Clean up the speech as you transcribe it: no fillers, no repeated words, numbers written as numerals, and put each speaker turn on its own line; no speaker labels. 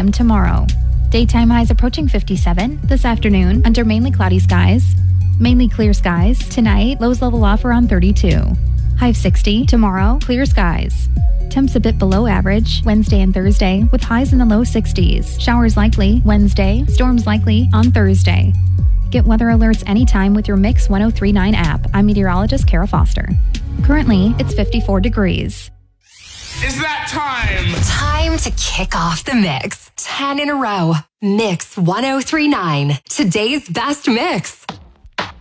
a.m. tomorrow. Daytime highs approaching 57 this afternoon under mainly cloudy skies. Mainly clear skies. Tonight, lows level off around 32. High of 60. Tomorrow, clear skies. Temps a bit below average Wednesday and Thursday with highs in the low 60s. Showers likely Wednesday, storms likely on Thursday. Get weather alerts anytime with your Mix 1039 app. I'm meteorologist Kara Foster. Currently, it's 54 degrees.
It's that time!
Time to kick off the mix. 10 in a row. Mix 1039. Today's best mix.